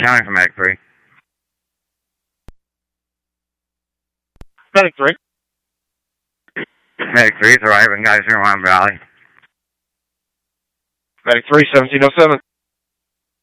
County for Medic 3. Medic 3. Medic 3 is arriving, guys, here in Wyoming Valley. Medic 3, 1707.